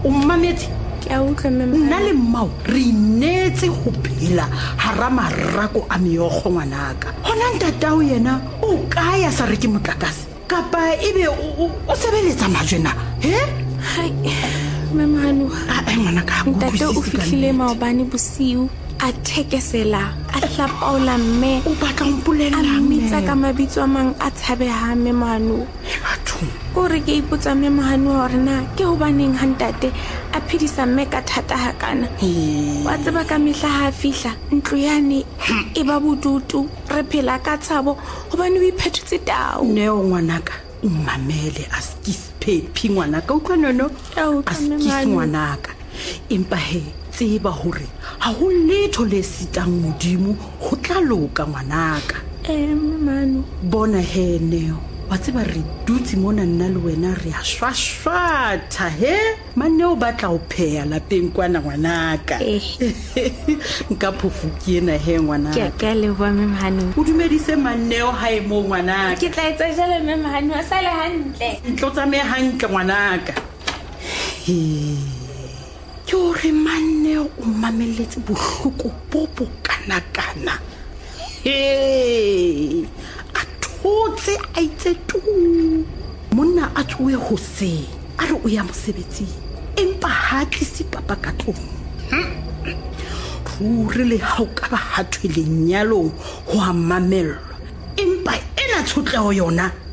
o mmametse ke a utlwa mme nna le mmao re inetse go phela hara marako a meogo ngwanaka hona ntatao yena o kaya sa re ke motlakase kapa ebe o sebeletsa majena hai mme Hanu ngwanaka ntate o fihlile maobane bosiu a thekesela a hlapaola mme o batla mpolela a mmitsa ka mabitso a mang a tshabehang mme Hanu o re ke ipotsa mme Hanu hore na ke hobaneng ha ntate a phedisa mme ka thata hakana wa tseba ka mehla ha fihla ntlo yane e ba bodutu re phela ka tshabo hobane o iphethetse tao neo ngwanaka o mamele a skisphephi ngwanaka o kwanono a skis ngwanaka empa tseba hore ha ho letho le sitang modimo ho tla loka ngwanaka Manu bona neo wa tseba re dutse mona nna le wena re a shwashwatha maneo ba tla o pheya lapeng kwana ngwanaka nka phofuki ena ngwanaka ke le bua mme Hanu o dumedise maneo hae mo ngwanaka ke tla etsa jalo mme Hanu a sale hantle ntlo tsame hantle ngwanaka ke hore maneo o mameletse bohloko bo kana a thotse a itse tu monna a tsoe hoseng a re o ya mosebetsing empa ha tlise papa ka tlong ruri le ha o ka ba hathwe lenyalong ho a mamello empa ena tshotleho yona